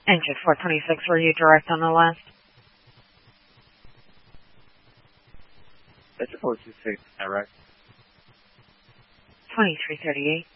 Engine 426, were you direct on the last? Engine 426, direct. 2338.